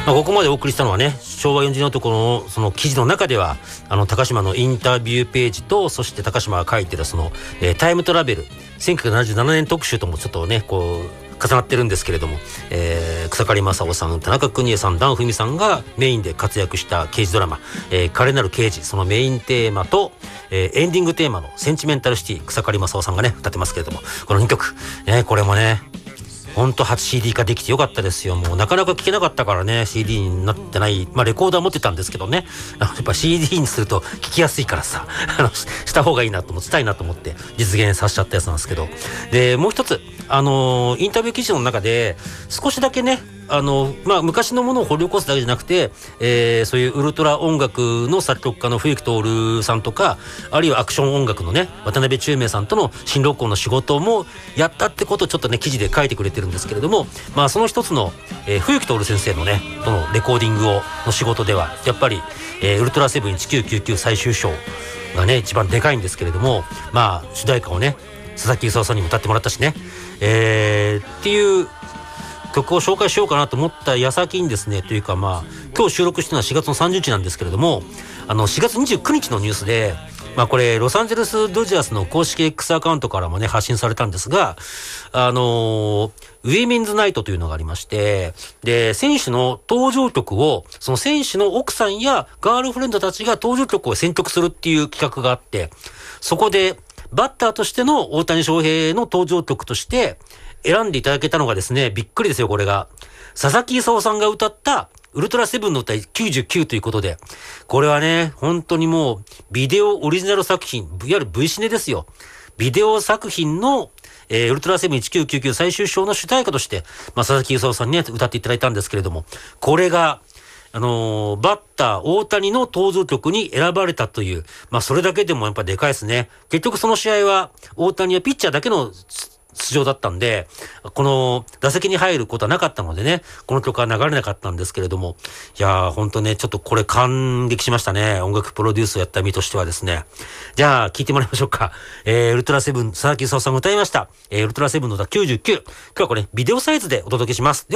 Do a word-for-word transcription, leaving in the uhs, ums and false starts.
まあ、ここまでお送りしたのはね、昭和よんじゅうねん男のその記事の中では、あの高島のインタビューページと、そして高島が書いてるその、えー、タイムトラベルせんきゅうひゃくななじゅうななねん特集ともちょっとねこう重なってるんですけれども、えー、草刈正雄さん、田中邦衛さん、檀文さんがメインで活躍した刑事ドラマ、えー、華麗なる刑事、そのメインテーマと、えー、エンディングテーマのセンチメンタルシティ、草刈正雄さんがね歌ってますけれども、このにきょく、ね、これもねほんと初 シーディー 化できてよかったですよ。もうなかなか聴けなかったからね シーディー になってない、まあレコーダー持ってたんですけどね、やっぱ シーディー にすると聴きやすいからさあのした方がいいなと思ってしたいなと思って実現させちゃったやつなんですけど、でもう一つあのー、インタビュー記事の中で少しだけねあのまあ、昔のものを掘り起こすだけじゃなくて、えー、そういうウルトラ音楽の作曲家の冬木徹さんとか、あるいはアクション音楽のね渡辺宙明さんとの新録音の仕事もやったってことをちょっとね記事で書いてくれてるんですけれども、まあその一つの、えー、冬木徹先生のねとのレコーディングをの仕事ではやっぱり、えー、ウルトラセブンせんきゅうひゃくきゅうじゅうきゅう最終章がね一番でかいんですけれども、まあ主題歌をね佐々木功さんにも歌ってもらったしね、えー、っていう曲を紹介しようかなと思った矢先にですね、というかまあ今日収録してるのはしがつのさんじゅうにちなんですけれども、あのしがつにじゅうくにちのニュースで、まあこれロサンゼルスドジャースの公式 X アカウントからもね発信されたんですが、あのウィメンズナイトというのがありまして、で選手の登場曲をその選手の奥さんやガールフレンドたちが登場曲を選曲するっていう企画があって、そこでバッターとしての大谷翔平の登場曲として選んでいただけたのがですね、びっくりですよ。これが佐々木功さんが歌ったウルトラセブンの歌きゅうじゅうきゅうということで、これはね本当にもうビデオオリジナル作品、いわゆる V シネですよ。ビデオ作品の、えー、ウルトラセブンせんきゅうひゃくきゅうじゅうきゅう最終章の主題歌として、まあ、佐々木功さんに、ね、歌っていただいたんですけれども、これがあのー、バッター大谷の登場曲に選ばれたという、まあそれだけでもやっぱでかいですね。結局その試合は大谷はピッチャーだけの出場だったんで、この打席に入ることはなかったのでね、この曲は流れなかったんですけれども、いやーほんとねちょっとこれ感激しましたね。音楽プロデュースをやった身としてはですね。じゃあ聴いてもらいましょうか。えー、ウルトラセブン佐々木功さんが歌いました、えー、ウルトラセブンの歌きゅうじゅうきゅう、今日はこれビデオサイズでお届けします。